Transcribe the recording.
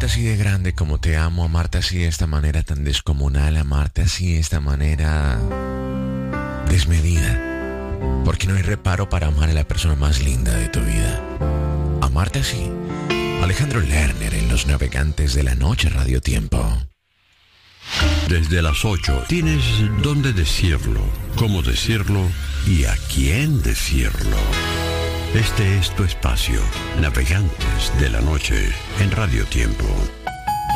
así de grande como te amo, amarte así de esta manera tan descomunal, amarte así de esta manera desmedida. Porque no hay reparo para amar a la persona más linda de tu vida. Amarte así. Alejandro Lerner en Los Navegantes de la Noche, Radio Tiempo. Desde las 8 tienes dónde decirlo, cómo decirlo y a quién decirlo. Este es tu espacio, Navegantes de la Noche, en Radio Tiempo.